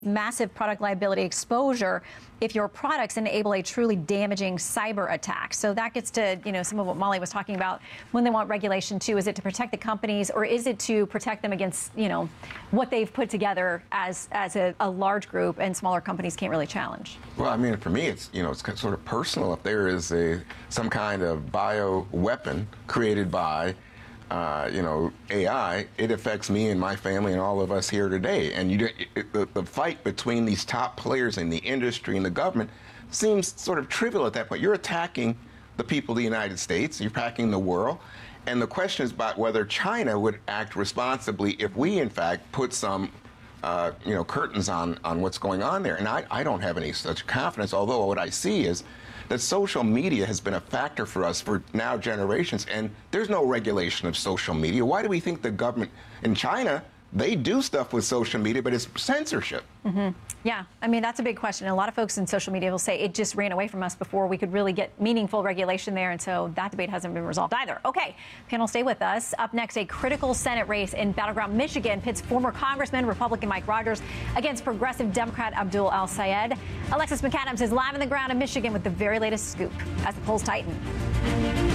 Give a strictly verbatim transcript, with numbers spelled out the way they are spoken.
massive product liability exposure if your products enable a truly damaging cyber attack. So that gets to, you know, some of what Molly was talking about when they want regulation too. Is it to protect the companies, or is it to protect them against, you know, what they've put together as as a, a large group and smaller companies can't really challenge? Well, I mean, for me, it's, you know, it's sort of personal. If there is a some kind of bio weapon created by Uh, you know, A I, it affects me and my family and all of us here today. And you, it, the, the fight between these top players in the industry and the government seems sort of trivial at that point. You're attacking the people of the United States, you're attacking the world. And the question is about whether China would act responsibly if we, in fact, put some uh, you know, curtains on, on what's going on there. And I, I don't have any such confidence, although what I see is that social media has been a factor for us for now generations, and there's no regulation of social media. Why do we think the government in China, they do stuff with social media, but it's censorship? Mm-hmm. Yeah, I mean, that's a big question. A lot of folks in social media will say it just ran away from us before we could really get meaningful regulation there, and so that debate hasn't been resolved either. Okay, panel, stay with us. Up next, a critical Senate race in battleground Michigan pits former Congressman Republican Mike Rogers against progressive Democrat Abdul El-Sayed. Alexis McAdams is live on the ground in Michigan with the very latest scoop as the polls tighten.